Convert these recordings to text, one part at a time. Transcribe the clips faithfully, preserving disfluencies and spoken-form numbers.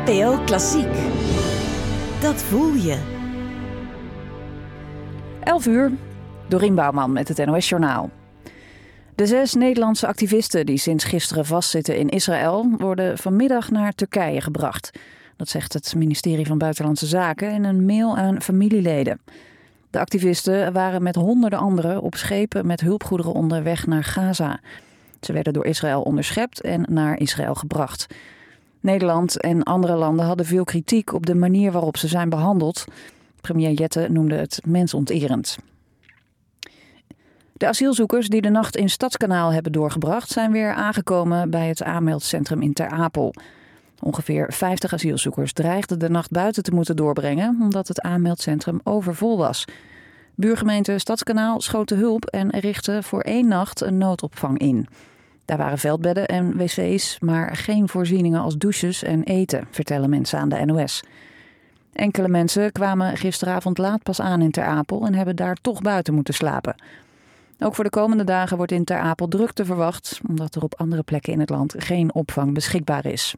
N P O Klassiek. Dat voel je. elf uur, Dorien Bouwman met het N O S-journaal. De zes Nederlandse activisten die sinds gisteren vastzitten in Israël worden vanmiddag naar Turkije gebracht. Dat zegt het ministerie van Buitenlandse Zaken in een mail aan familieleden. De activisten waren met honderden anderen op schepen met hulpgoederen onderweg naar Gaza. Ze werden door Israël onderschept en naar Israël gebracht. Nederland en andere landen hadden veel kritiek op de manier waarop ze zijn behandeld. Premier Jette noemde het mensonterend. De asielzoekers die de nacht in Stadskanaal hebben doorgebracht zijn weer aangekomen bij het aanmeldcentrum in Ter Apel. Ongeveer vijftig asielzoekers dreigden de nacht buiten te moeten doorbrengen omdat het aanmeldcentrum overvol was. Buurgemeente Stadskanaal schoot de hulp en richtte voor één nacht een noodopvang in. Daar waren veldbedden en wc's, maar geen voorzieningen als douches en eten, vertellen mensen aan de N O S. Enkele mensen kwamen gisteravond laat pas aan in Ter Apel en hebben daar toch buiten moeten slapen. Ook voor de komende dagen wordt in Ter Apel drukte verwacht, omdat er op andere plekken in het land geen opvang beschikbaar is.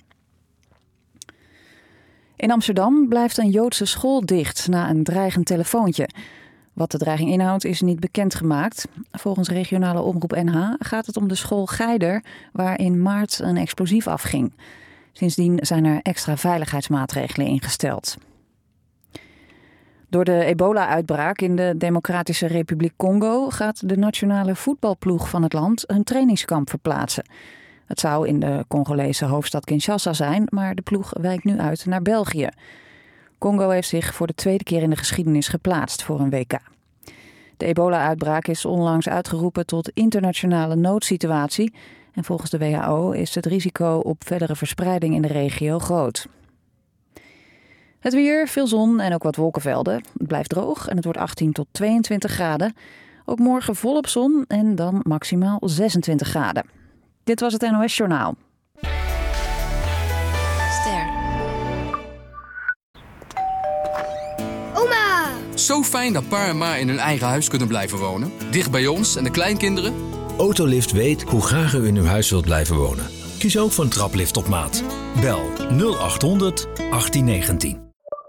In Amsterdam blijft een Joodse school dicht na een dreigend telefoontje. Wat de dreiging inhoudt is niet bekendgemaakt. Volgens regionale omroep N H gaat het om de school Geider, waar in maart een explosief afging. Sindsdien zijn er extra veiligheidsmaatregelen ingesteld. Door de ebola-uitbraak in de Democratische Republiek Congo gaat de nationale voetbalploeg van het land een trainingskamp verplaatsen. Het zou in de Congolese hoofdstad Kinshasa zijn, maar de ploeg wijkt nu uit naar België. Congo heeft zich voor de tweede keer in de geschiedenis geplaatst voor een W K. De ebola-uitbraak is onlangs uitgeroepen tot internationale noodsituatie. En volgens de W H O is het risico op verdere verspreiding in de regio groot. Het weer, veel zon en ook wat wolkenvelden. Het blijft droog en het wordt achttien tot tweeëntwintig graden. Ook morgen volop zon en dan maximaal zesentwintig graden. Dit was het N O S-journaal. Ster. Oma! Zo fijn dat pa en ma in hun eigen huis kunnen blijven wonen. Dicht bij ons en de kleinkinderen. Autolift weet hoe graag u in uw huis wilt blijven wonen. Kies ook voor een traplift op maat. Bel nul acht honderd achttien negentien.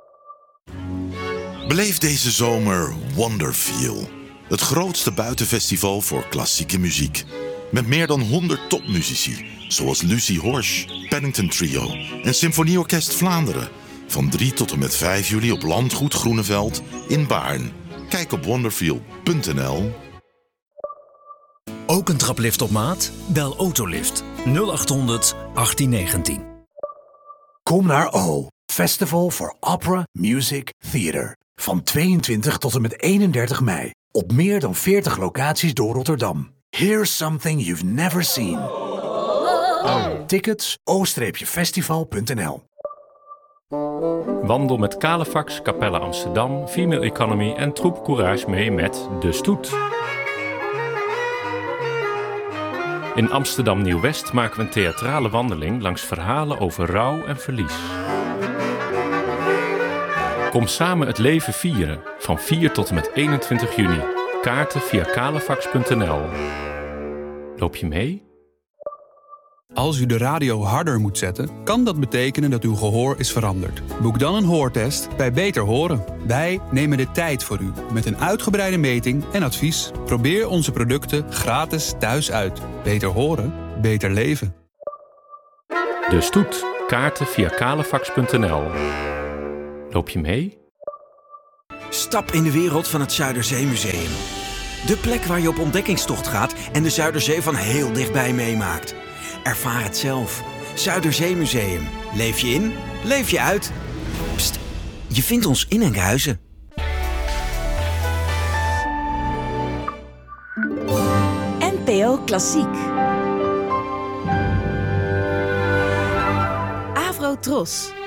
Beleef deze zomer Wonderfeel. Het grootste buitenfestival voor klassieke muziek. Met meer dan honderd topmuzici, zoals Lucie Horsch, Paddington Trio en Symfonieorkest Vlaanderen. Van drie tot en met vijf juli op Landgoed Groeneveld in Baarn. Kijk op wonderfeel punt n l. Ook een traplift op maat? Bel Autolift nul acht honderd achttien negentien. Kom naar O, Festival for Opera, Music, Theater. Van tweeëntwintig tot en met eenendertig mei. Op meer dan veertig locaties door Rotterdam. Here's something you've never seen. Tickets o festival punt n l. Wandel met Kalefax, Capelle Amsterdam, Female Economy en Troep Courage mee met De Stoet. In Amsterdam Nieuw-West maken we een theatrale wandeling langs verhalen over rouw en verlies. Kom samen het leven vieren, van vier tot en met eenentwintig juni. Kaarten via kalefax punt n l. Loop je mee? Als u de radio harder moet zetten, kan dat betekenen dat uw gehoor is veranderd. Boek dan een hoortest bij Beter Horen. Wij nemen de tijd voor u met een uitgebreide meting en advies. Probeer onze producten gratis thuis uit. Beter horen, beter leven. De Stoet. Kaarten via kalefax punt n l. Loop je mee? Stap in de wereld van het Zuiderzeemuseum. De plek waar je op ontdekkingstocht gaat en de Zuiderzee van heel dichtbij meemaakt. Ervaar het zelf. Zuiderzeemuseum. Leef je in, leef je uit. Pst, je vindt ons in Enkhuizen. N P O Klassiek. Avro Tros.